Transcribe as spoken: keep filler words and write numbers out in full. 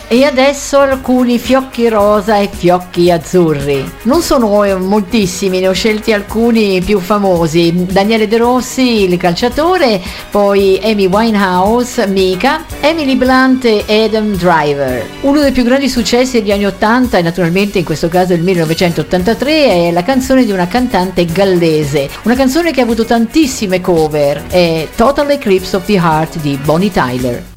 E adesso alcuni fiocchi rosa e fiocchi azzurri. Non sono eh, moltissimi, ne ho scelti alcuni più famosi. Daniele De Rossi, il calciatore, poi Amy Winehouse, Mika, Emily Blunt e Adam Driver. Uno dei più grandi successi degli anni ottanta, e naturalmente in questo caso il millenovecentottantatré, è la canzone di una cantante gallese, una canzone che ha avuto tantissime cover, è Total Eclipse of the Heart di Bonnie Tyler.